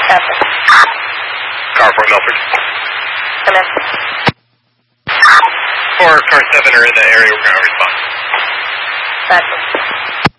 Copy. Car 4 Milford. Come in. 4, car 7 are in the area. We're going to respond. Copy.